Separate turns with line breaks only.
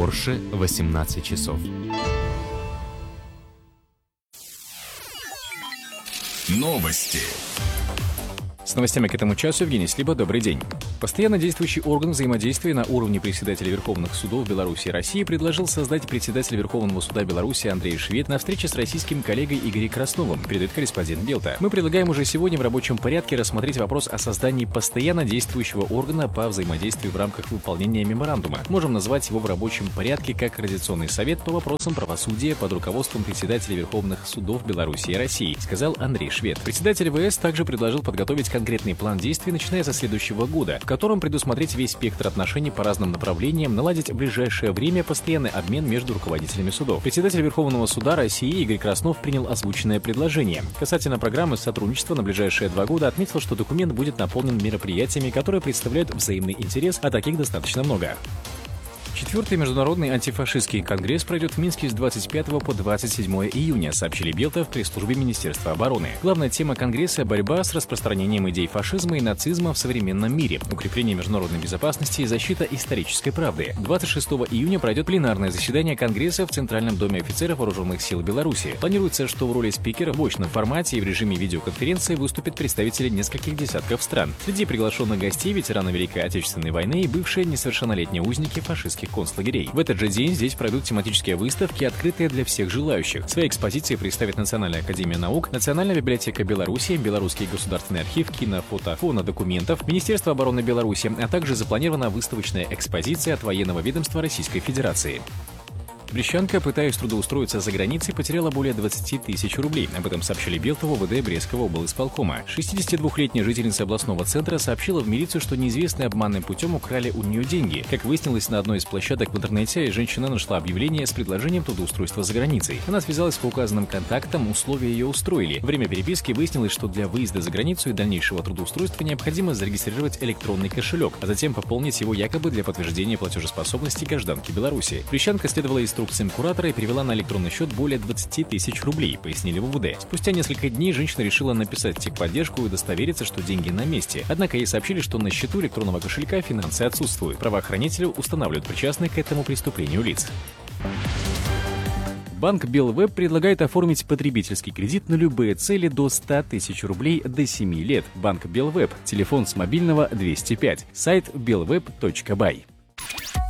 Порше 18 часов.
Новости.
С новостями к этому часу Евгений Слиба. Добрый день. Постоянно действующий орган взаимодействия на уровне председателей Верховных судов Беларуси и России предложил создать председателя Верховного суда Беларуси Андрей Швед на встрече с российским коллегой Игорем Красновым, передает корреспондент Белта. Мы предлагаем уже сегодня в рабочем порядке рассмотреть вопрос о создании постоянно действующего органа по взаимодействию в рамках выполнения меморандума. Можем назвать его в рабочем порядке как Координационный совет по вопросам правосудия под руководством председателей Верховных судов Беларуси и России, сказал Андрей Швед. Председатель ВС также предложил подготовить конкретный план действий, начиная со следующего года, в котором предусмотреть весь спектр отношений по разным направлениям, наладить в ближайшее время постоянный обмен между руководителями судов. Председатель Верховного суда России Игорь Краснов принял озвученное предложение. Касательно программы сотрудничества на ближайшие 2 года отметил, что документ будет наполнен мероприятиями, которые представляют взаимный интерес, а таких достаточно много. 4-й международный антифашистский конгресс пройдет в Минске с 25 по 27 июня, сообщили Белта в пресс-службе Министерства обороны. Главная тема конгресса – борьба с распространением идей фашизма и нацизма в современном мире, укрепление международной безопасности и защита исторической правды. 26 июня пройдет пленарное заседание конгресса в Центральном доме офицеров Вооруженных сил Беларуси. Планируется, что в роли спикера в очном формате и в режиме видеоконференции выступят представители нескольких десятков стран. Среди приглашенных гостей – ветераны Великой Отечественной войны и бывшие несовершеннолетние узники фашистских концлагерей. В этот же день здесь пройдут тематические выставки, открытые для всех желающих. Свои экспозиции представит Национальная академия наук, Национальная библиотека Беларуси, Белорусский государственный архив кинофотодокументов, Министерство обороны Беларуси, а также запланирована выставочная экспозиция от военного ведомства Российской Федерации. Брещанка, пытаясь трудоустроиться за границей, потеряла более 20 тысяч рублей. Об этом сообщили Белтову ВД Брестского облисполкома. 62-летняя жительница областного центра сообщила в милицию, что неизвестные обманным путем украли у нее деньги. Как выяснилось, на одной из площадок в интернете женщина нашла объявление с предложением трудоустройства за границей. Она связалась по указанным контактам, условия ее устроили. Во время переписки выяснилось, что для выезда за границу и дальнейшего трудоустройства необходимо зарегистрировать электронный кошелек, а затем пополнить его якобы для подтверждения платежеспособности гражданки Беларуси. Брещанка следовала инструкциям куратора и перевела на электронный счет более 20 тысяч рублей, пояснили в УВД. Спустя несколько дней женщина решила написать техподдержку и удостовериться, что деньги на месте. Однако ей сообщили, что на счету электронного кошелька финансы отсутствуют. Правоохранители устанавливают причастных к этому преступлению лиц. Банк Белвеб предлагает оформить потребительский кредит на любые цели до 100 тысяч рублей до 7 лет. Банк Белвеб. Телефон с мобильного 205. Сайт belweb.by.